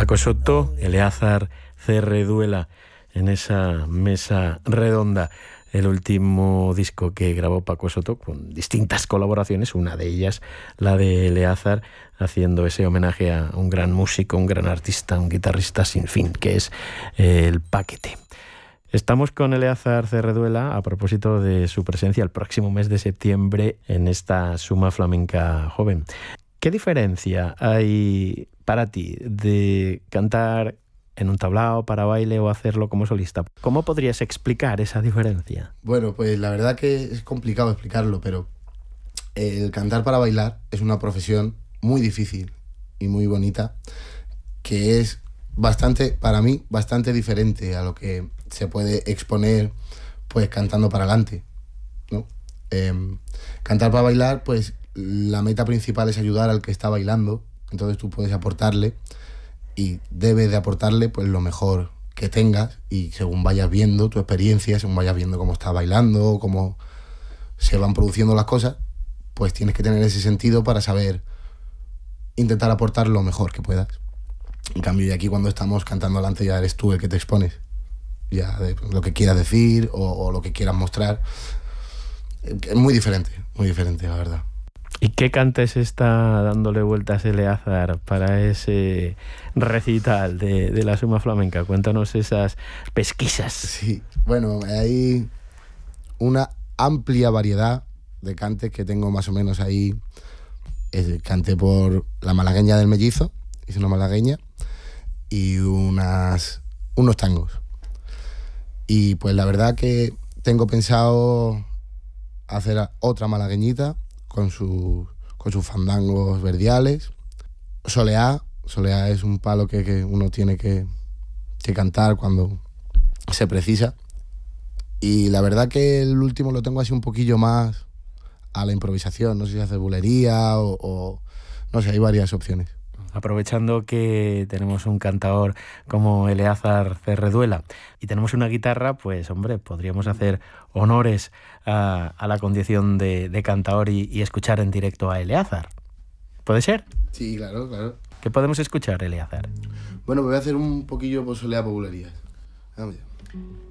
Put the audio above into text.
Paco Soto, Eleazar Cerreduela en esa mesa redonda. El último disco que grabó Paco Soto con distintas colaboraciones, una de ellas la de Eleazar, haciendo ese homenaje a un gran músico, un gran artista, un guitarrista sin fin, que es El Paquete. Estamos con Eleazar Cerreduela a propósito de su presencia el próximo mes de septiembre en esta Suma Flamenca Joven. ¿Qué diferencia hay para ti de cantar en un tablao para baile o hacerlo como solista? ¿Cómo podrías explicar esa diferencia? Bueno, pues la verdad que es complicado explicarlo, pero el cantar para bailar es una profesión muy difícil y muy bonita, que es bastante, para mí, bastante diferente a lo que se puede exponer pues cantando para adelante, ¿no? Cantar para bailar, pues la meta principal es ayudar al que está bailando, entonces tú puedes aportarle y debes de aportarle pues lo mejor que tengas, y según vayas viendo tu experiencia, según vayas viendo cómo estás bailando, cómo se van produciendo las cosas, pues tienes que tener ese sentido para saber intentar aportar lo mejor que puedas. En cambio, y aquí cuando estamos cantando delante ya eres tú el que te expones, ya de lo que quieras decir o lo que quieras mostrar. Es muy diferente la verdad. ¿Y qué cantes está dándole vueltas Eleazar para ese recital de la Suma Flamenca? Cuéntanos esas pesquisas. Sí, bueno, hay una amplia variedad de cantes que tengo más o menos ahí. Canté por la malagueña del Mellizo, hice una malagueña y unos tangos. Y pues la verdad que tengo pensado hacer otra malagueñita con sus fandangos verdiales. Soleá es un palo que uno tiene que cantar cuando se precisa. Y la verdad que el último lo tengo así un poquillo más a la improvisación. No sé si hacer bulería o no sé, hay varias opciones. Aprovechando que tenemos un cantador como Eleazar Cerreduela y tenemos una guitarra, pues hombre, podríamos hacer honores a la condición de cantador y escuchar en directo a Eleazar. ¿Puede ser? Sí, claro. ¿Qué podemos escuchar, Eleazar? Bueno, voy a hacer un poquillo por soleá por bulerías. Vamos ya.